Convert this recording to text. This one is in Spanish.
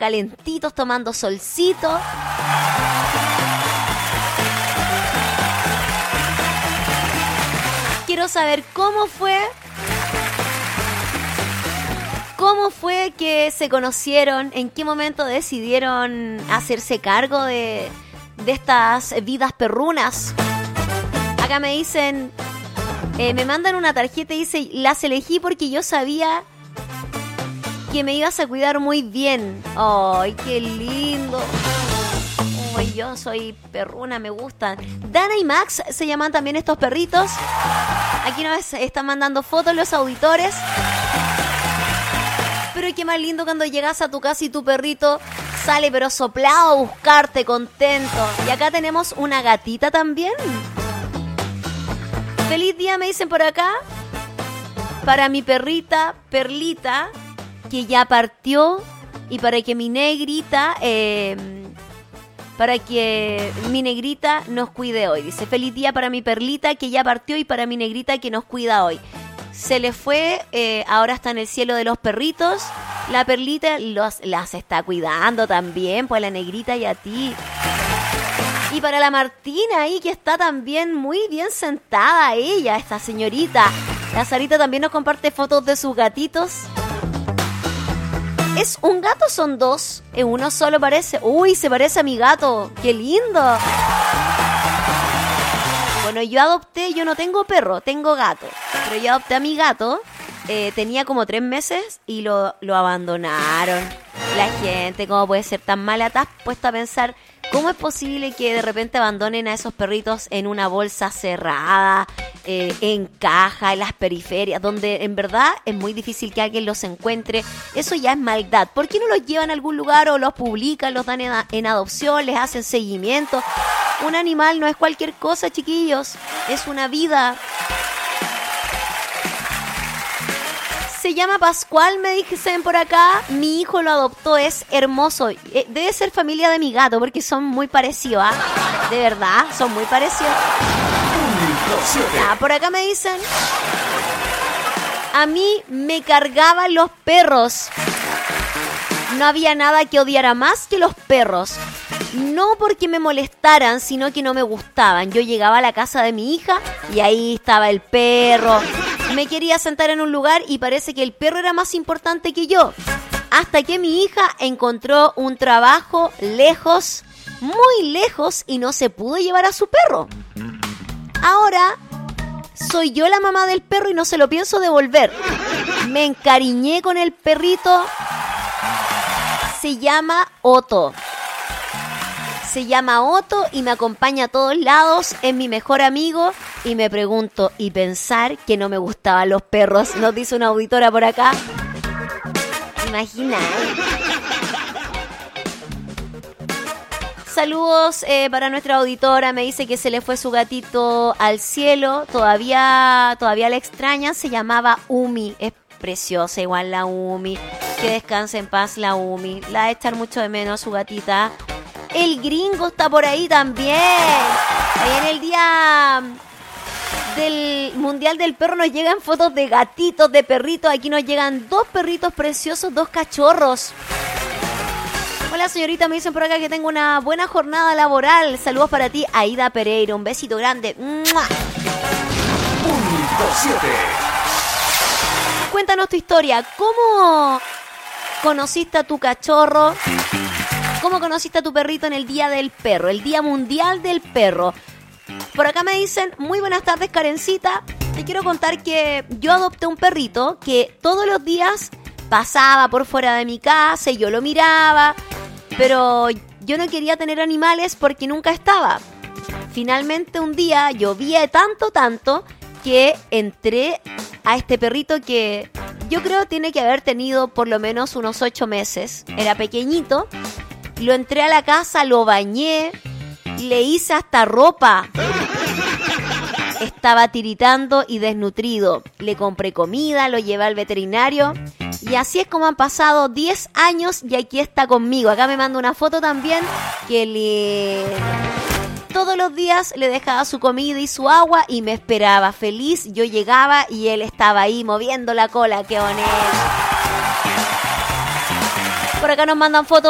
calentitos, tomando solcito. Quiero saber cómo fue que se conocieron, en qué momento decidieron hacerse cargo de estas vidas perrunas. Acá me dicen, me mandan una tarjeta y dice, las elegí porque yo sabía que me ibas a cuidar muy bien. ¡Ay, qué lindo! ¡Ay, yo soy perruna, me gustan! Dana y Max se llaman también estos perritos. Aquí nos están mandando fotos los auditores. Pero qué más lindo cuando llegas a tu casa y tu perrito sale pero soplado a buscarte, contento. Y acá tenemos una gatita también. Feliz día, me dicen por acá, para mi perrita Perlita, que ya partió, y para que mi negrita nos cuide hoy. Dice, feliz día para mi Perlita, que ya partió, y para mi negrita, que nos cuida hoy. Se le fue, ahora está en el cielo de los perritos. La Perlita las está cuidando también, pues a la negrita y a ti. Y para la Martina ahí, que está también muy bien sentada ella, esta señorita. La Sarita también nos comparte fotos de sus gatitos. ¿Es un gato o son dos? ¿Es uno solo parece? ¡Uy, se parece a mi gato! ¡Qué lindo! Bueno, yo no tengo perro, tengo gato. Pero yo adopté a mi gato, tenía como 3 meses y lo abandonaron. La gente, ¿cómo puede ser tan mala? ¿Te has puesto a pensar cómo es posible que de repente abandonen a esos perritos en una bolsa cerrada, en caja, en las periferias, donde en verdad es muy difícil que alguien los encuentre? Eso ya es maldad. ¿Por qué no los llevan a algún lugar o los publican, los dan en adopción, les hacen seguimiento? Un animal no es cualquier cosa, chiquillos, es una vida. Se llama Pascual, me dicen por acá. Mi hijo lo adoptó, es hermoso. Debe ser familia de mi gato porque son muy parecidos, ¿ah? De verdad, son muy parecidos. Por acá me dicen, a mí me cargaban los perros. No había nada que odiara más que los perros. No porque me molestaran, sino que no me gustaban. Yo llegaba a la casa de mi hija y ahí estaba el perro. Me quería sentar en un lugar y parece que el perro era más importante que yo. Hasta que mi hija encontró un trabajo lejos, muy lejos, y no se pudo llevar a su perro. Ahora soy yo la mamá del perro y no se lo pienso devolver. Me encariñé con el perrito. Se llama Otto. Y me acompaña a todos lados, es mi mejor amigo. Y me pregunto, ¿y pensar que no me gustaban los perros? Nos dice una auditora por acá. Imagina. Saludos para nuestra auditora. Me dice que se le fue su gatito al cielo. Todavía la extraña. Se llamaba Umi. Es preciosa igual la Umi. Que descanse en paz la Umi. La de echar mucho de menos su gatita. El gringo está por ahí también. Ahí en el día del Mundial del Perro nos llegan fotos de gatitos, de perritos. Aquí nos llegan 2 perritos preciosos, 2 cachorros. Hola señorita, me dicen por acá que tengo una buena jornada laboral. Saludos para ti, Aida Pereira. Un besito grande. ¡Mua! 1-7. Cuéntanos tu historia. ¿Cómo conociste a tu cachorro? ¿Cómo conociste a tu perrito en el Día del Perro? El Día Mundial del Perro. Por acá me dicen, muy buenas tardes, Karencita. Te quiero contar que yo adopté un perrito que todos los días pasaba por fuera de mi casa y yo lo miraba, pero yo no quería tener animales porque nunca estaba. Finalmente un día llovió tanto que entré a este perrito que yo creo tiene que haber tenido por lo menos unos 8 meses. Era pequeñito. Lo entré a la casa, lo bañé, le hice hasta ropa. Estaba tiritando y desnutrido. Le compré comida, lo llevé al veterinario. Y así es como han pasado 10 años y aquí está conmigo. Acá me manda una foto también. Todos los días le dejaba su comida y su agua y me esperaba feliz. Yo llegaba y él estaba ahí moviendo la cola. ¡Qué bonito! Por acá nos mandan fotos